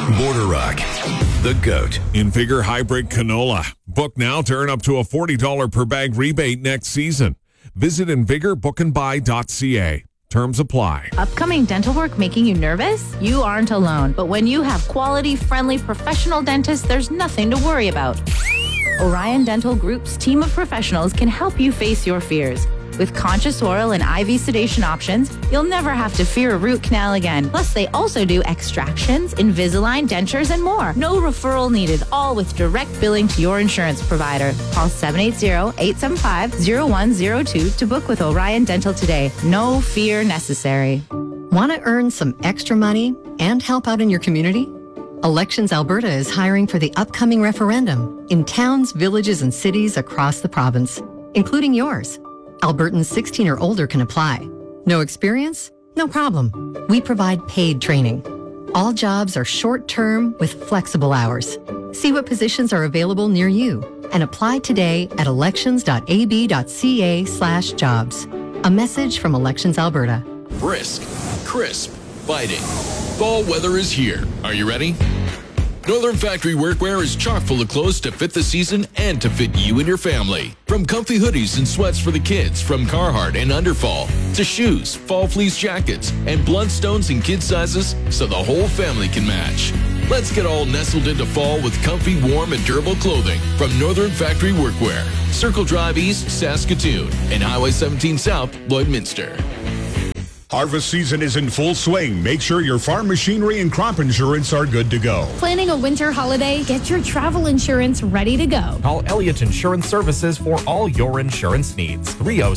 Border Rock, the GOAT. In Vigor Hybrid Canola. Book now to earn up to a $40 per bag rebate next season. Visit invigorbookandbuy.ca. Terms apply. Upcoming dental work making you nervous? You aren't alone. But when you have quality, friendly, professional dentists, there's nothing to worry about. Orion Dental Group's team of professionals can help you face your fears. With conscious oral and IV sedation options, you'll never have to fear a root canal again. Plus, they also do extractions, Invisalign, dentures, and more. No referral needed, all with direct billing to your insurance provider. Call 780-875-0102 to book with Orion Dental today. No fear necessary. Want to earn some extra money and help out in your community? Elections Alberta is hiring for the upcoming referendum in towns, villages, and cities across the province, including yours. Albertans 16 or older can apply. No experience? No problem. We provide paid training. All jobs are short-term with flexible hours. See what positions are available near you and apply today at elections.ab.ca/jobs. A message from Elections Alberta. Brisk, crisp, biting. Fall weather is here. Are you ready? Northern Factory Workwear is chock full of clothes to fit the season and to fit you and your family. From comfy hoodies and sweats for the kids from Carhartt and Underfall, to shoes, fall fleece jackets, and Bloodstones in kid sizes so the whole family can match. Let's get all nestled into fall with comfy, warm, and durable clothing from Northern Factory Workwear, Circle Drive East, Saskatoon, and Highway 17 South, Lloydminster. Harvest season is in full swing. Make sure your farm machinery and crop insurance are good to go. Planning a winter holiday? Get your travel insurance ready to go. Call Elliott Insurance Services for all your insurance needs.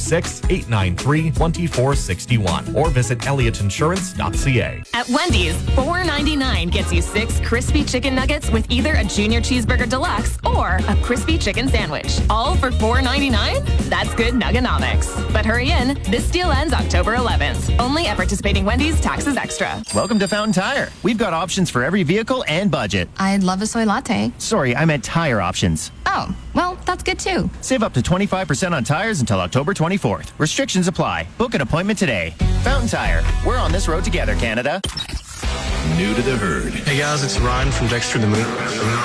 306-893-2461 or visit elliotinsurance.ca. At Wendy's, $4.99 gets you 6 crispy chicken nuggets with either a junior cheeseburger deluxe or a crispy chicken sandwich. All for $4.99? That's good nuggenomics. But hurry in, this deal ends October 11th. Only at participating Wendy's, taxes extra. Welcome to Fountain Tire. We've got options for every vehicle and budget. I'd love a soy latte. Sorry, I meant tire options. Oh, well, that's good too. Save up to 25% on tires until October 24th. Restrictions apply. Book an appointment today. Fountain Tire. We're on this road together, Canada. New to the herd. Hey guys, it's Ryan from Dexter the Moon.